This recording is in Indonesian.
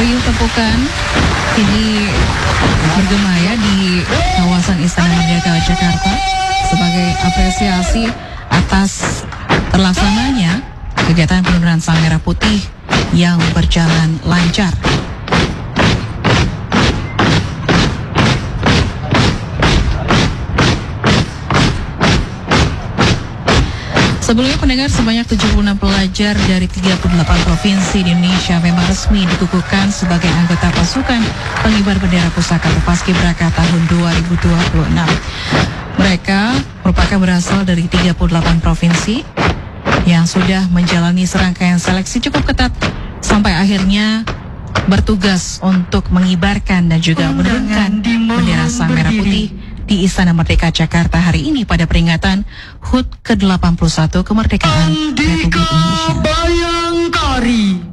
Riuh tepukan ini bergema ya di kawasan Istana Merdeka Jakarta sebagai apresiasi atas terlaksananya kegiatan penurunan Sang Merah Putih yang berjalan lancar. Sebelumnya pendengar, sebanyak 76 pelajar dari 38 provinsi di Indonesia memang resmi dikukuhkan sebagai anggota pasukan pengibar bendera pusaka Paskibraka tahun 2026. Mereka merupakan berasal dari 38 provinsi yang sudah menjalani serangkaian seleksi cukup ketat sampai akhirnya bertugas untuk mengibarkan dan juga menurunkan bendera Sang Merah Putih di Istana Merdeka Jakarta hari ini pada peringatan HUT ke-81 kemerdekaan Republik Indonesia. Bayangkari.